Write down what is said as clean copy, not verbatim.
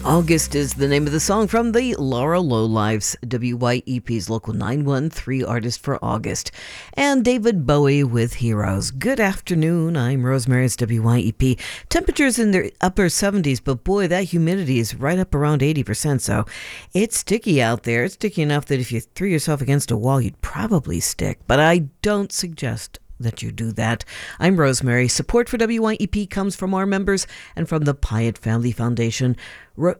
August is the name of the song from the Laura Lowlives, WYEP's Local 913 artist for August. And David Bowie with Heroes. Good afternoon. I'm Rosemary's WYEP. Temperatures in the upper 70s, but boy, that humidity is right up around 80%. So it's sticky out there. It's sticky enough that if you threw yourself against a wall, you'd probably stick. But I don't suggest that you do that. I'm Rosemary. Support for WYEP comes from our members and from the Pyatt Family Foundation.